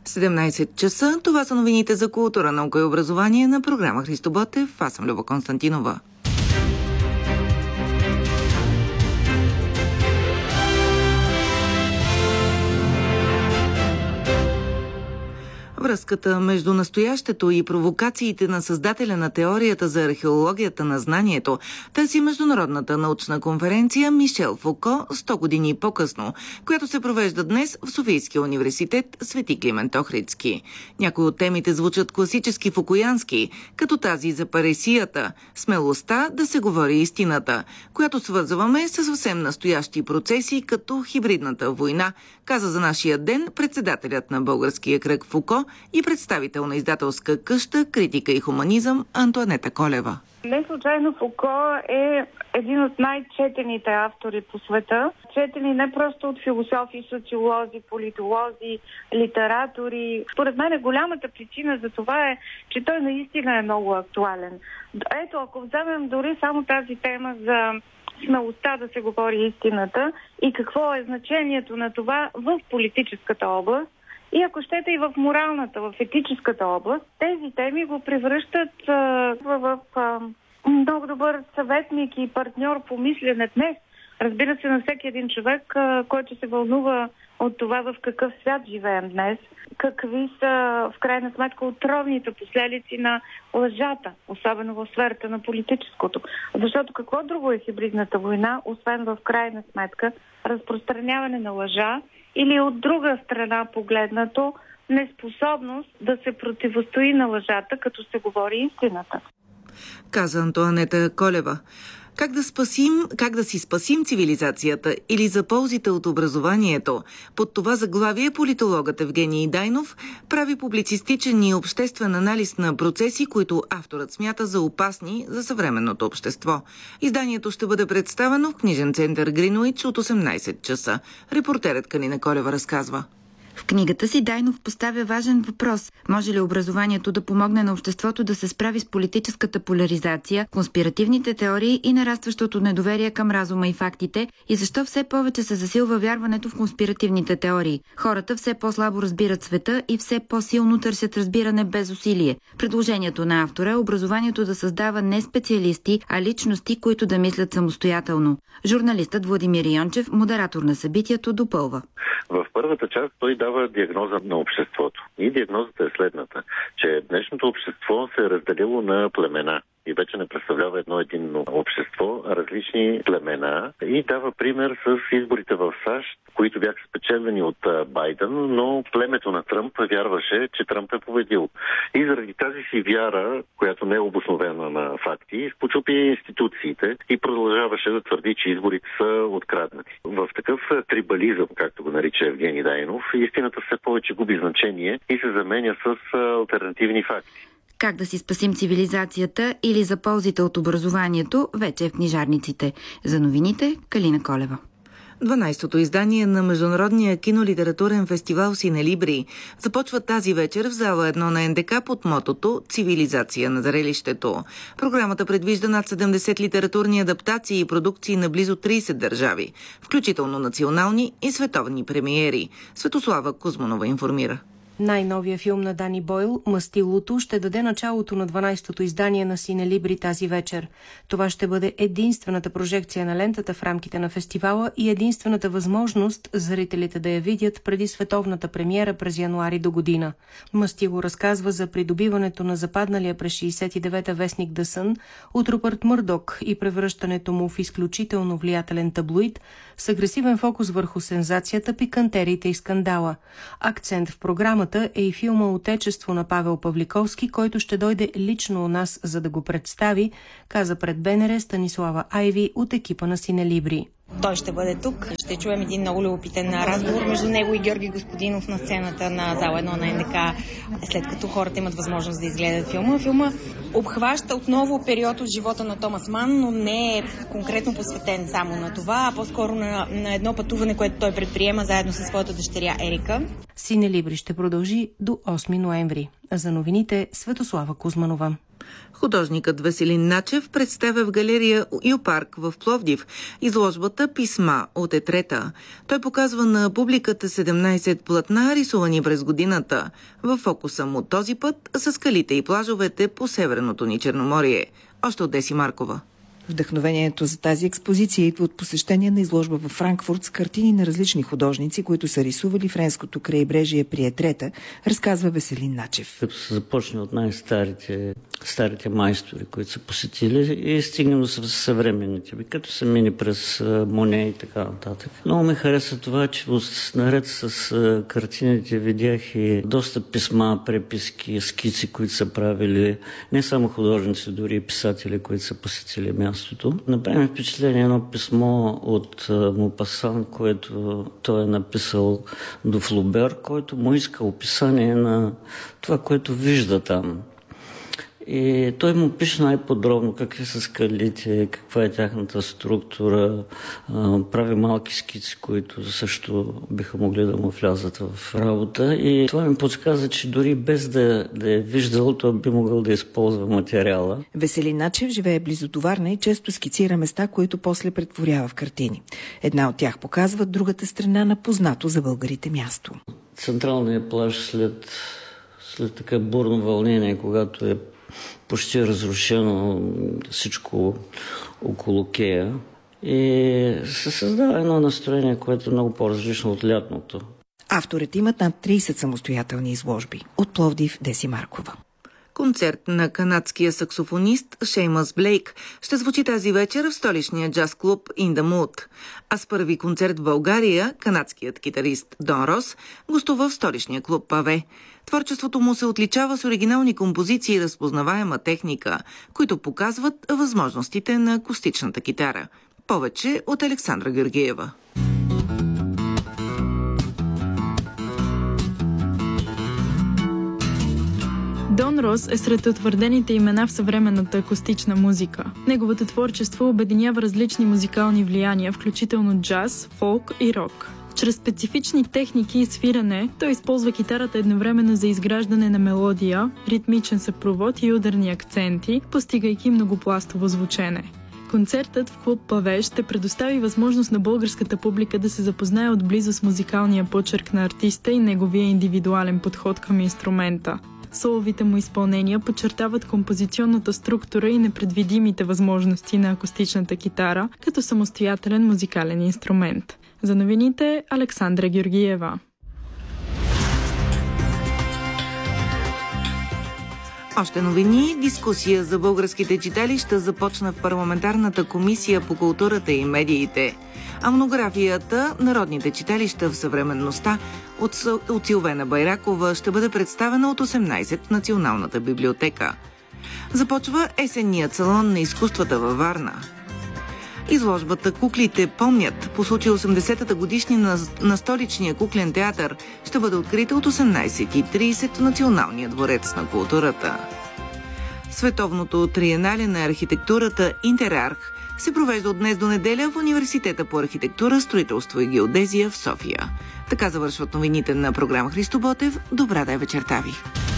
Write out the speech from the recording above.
17 часа. Това са новините за култура, наука и образование на програма Христо Ботев. Аз съм Люба Константинова. Връзката между настоящето и провокациите на създателя на теорията за археологията на знанието търси международната научна конференция Мишел Фуко 100 години по-късно, която се провежда днес в Софийския университет Свети Климент Охридски. Някои от темите звучат класически фукуянски, като тази за паресията, смелостта да се говори истината, която свързваме с съвсем настоящи процеси, като хибридната война, каза за нашия ден председателят на Българския кръг Фуко и представител на издателска къща "Критика и хуманизъм" Антоанета Колева. Не случайно Фуко е един от най-четените автори по света. Четени не просто от философи, социолози, политолози, литератори. Според мен голямата причина за това е, че той наистина е много актуален. Ето, ако вземем дори само тази тема за смелостта да се говори истината и какво е значението на това в политическата област, и ако щете и в моралната, в етическата област, тези теми го превръщат в много добър съветник и партньор по мислене днес. Разбира се, на всеки един човек, който се вълнува от това в какъв свят живеем днес, какви са в крайна сметка отровните последици на лъжата, особено в сферата на политическото. Защото какво друго е хибридната война, освен в крайна сметка разпространяване на лъжа или от друга страна погледнато неспособност да се противостои на лъжата, като се говори истината. Каза Антоанета Колева. Как да си спасим цивилизацията или за ползите от образованието? Под това заглавие политологът Евгений Дайнов прави публицистичен и обществен анализ на процеси, които авторът смята за опасни за съвременното общество. Изданието ще бъде представено в книжен център Гринуич от 18 часа. Репортерът Калина Колева разказва. В книгата си Дайнов поставя важен въпрос. Може ли образованието да помогне на обществото да се справи с политическата поляризация, конспиративните теории и нарастващото недоверие към разума и фактите? И защо все повече се засилва вярването в конспиративните теории? Хората все по-слабо разбират света и все по-силно търсят разбиране без усилие. Предложението на автора е образованието да създава не специалисти, а личности, които да мислят самостоятелно. Журналистът Владимир Йончев, модератор на събитието, допълва. В първата част той дава диагноза на обществото. И диагнозата е следната, че днешното общество се е разделило на племена и вече не представлява едно единно общество, а различни племена. И дава пример с изборите в САЩ, които бяха спечелени от Байден, но племето на Тръмп вярваше, че Тръмп е победил. И заради тази си вяра, която не е обосновена на факти, почупи институциите и продължаваше да твърди, че изборите са откраднати. В такъв трибализъм, както го нарича Евгений Дайнов, истината все повече губи значение и се заменя с алтернативни факти. Как да си спасим цивилизацията или за ползите от образованието, вече е в книжарниците. За новините Калина Колева. 12-то издание на Международния кинолитературен фестивал Синелибри започва тази вечер в зала 1 на НДК под мотото "Цивилизация на зрелището". Програмата предвижда над 70 литературни адаптации и продукции на близо 30 държави, включително национални и световни премиери. Светослава Кузманова информира. Най-новия филм на Дани Бойл, "Мастилото", ще даде началото на 12-то издание на Синелибри тази вечер. Това ще бъде единствената прожекция на лентата в рамките на фестивала и единствената възможност зрителите да я видят преди световната премиера през януари до година. "Мастило" разказва за придобиването на западналия през 69-та вестник The Sun от Рупърт Мърдок и превръщането му в изключително влиятелен таблоид с агресивен фокус върху сензацията, пикантериите и скандала. Акцент в програмата е и филма "Отечество" на Павел Павликовски, който ще дойде лично у нас, за да го представи, каза пред БНР Станислава Айви от екипа на Синелибри. Той ще бъде тук. Ще чуем един много любопитен разговор между него и Георги Господинов на сцената на зала 1 на НДК, след като хората имат възможност да изгледат филма. Филма обхваща отново период от живота на Томас Ман, но не е конкретно посветен само на това, а по-скоро на едно пътуване, което той предприема заедно със своята дъщеря Ерика. Синелибри ще продължи до 8 ноември. За новините Светослава Кузманова. Художникът Веселин Начев представя в галерия Юпарк в Пловдив изложбата «Писма от етрета». Той показва на публиката 17 платна, рисувани през годината. В фокуса му този път са скалите и плажовете по северното ни Черноморие. Още от Деси Маркова. Вдъхновението за тази експозиция идва от посещение на изложба във Франкфурт с картини на различни художници, които са рисували френското крайбрежие при етрета, разказва Веселин Начев. Като се започне от старите майстори, които са посетили, и стигнем до съвременните, като се мини през Моне и така нататък. Много ме хареса това, че наред с картините видях и доста писма, преписки, скици, които са правили не само художници, дори и писатели, които са посетили мястото. Направи впечатление едно писмо от Мопасан, което той е написал до Флобер, който му иска описание на това, което вижда там. И той му пише най-подробно какви са скалите, каква е тяхната структура, прави малки скици, които също биха могли да му влязат в работа. И това ми подсказа, че дори без да е виждал, той би могъл да използва материала. Веселин Начев живее близо до Варна и често скицира места, които после претворява в картини. Една от тях показва другата страна на познато за българите място. Централният плаж след така бурно вълнение, когато е почти разрушено всичко около кея, и се създава едно настроение, което е много по-различно от лятното. Авторите имат над 30 самостоятелни изложби. От Пловдив, Деси Маркова. Концерт на канадския саксофонист Шеймъс Блейк ще звучи тази вечер в столичния джаз клуб In The Mood. А с първи концерт в България канадският китарист Дон Рос гостува в столичния клуб Паве. Творчеството му се отличава с оригинални композиции и разпознаваема техника, които показват възможностите на акустичната китара. Повече от Александра Георгиева. Дон Рос е сред утвърдените имена в съвременната акустична музика. Неговото творчество обединява различни музикални влияния, включително джаз, фолк и рок. Чрез специфични техники и свирене, той използва китарата едновременно за изграждане на мелодия, ритмичен съпровод и ударни акценти, постигайки многопластово звучене. Концертът в клуб Паве ще предостави възможност на българската публика да се запознае отблизо с музикалния почерк на артиста и неговия индивидуален подход към инструмента. Соловите му изпълнения подчертават композиционната структура и непредвидимите възможности на акустичната китара като самостоятелен музикален инструмент. За новините Александра Георгиева. Още новини. Дискусия за българските читалища започна в парламентарната комисия по културата и медиите. А монографията «Народните читалища в съвременността» от Силвена Байракова ще бъде представена от 18 в Националната библиотека. Започва есенният салон на изкуствата във Варна. Изложбата «Куклите помнят» по случай 80-та годишнина на столичния куклен театър ще бъде открита от 18:30 в Националния дворец на културата. Световното триенале на архитектурата «Интерарх» се провежда от днес до неделя в Университета по архитектура, строителство и геодезия в София. Така завършват новините на програма Христо Ботев. Добра да е вечерта ви!